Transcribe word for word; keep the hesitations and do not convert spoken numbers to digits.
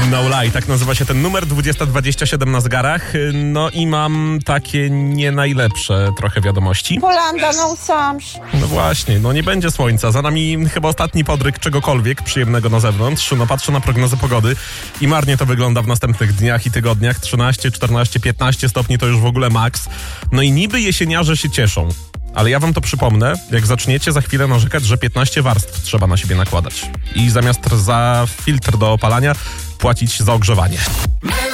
No lie, tak nazywa się ten numer, dwudziesta dwadzieścia siedem na zegarach. No i mam takie nie najlepsze trochę wiadomości. Polanda, no sams. No właśnie, no nie będzie słońca. Za nami chyba ostatni podryk czegokolwiek przyjemnego na zewnątrz. No patrzę na prognozę pogody i marnie to wygląda w następnych dniach i tygodniach. trzynaście, czternaście, piętnaście stopni to już w ogóle maks. No i niby jesieniarze się cieszą. Ale ja wam to przypomnę, jak zaczniecie za chwilę narzekać, że piętnaście warstw trzeba na siebie nakładać. I zamiast za filtr do opalania płacić za ogrzewanie.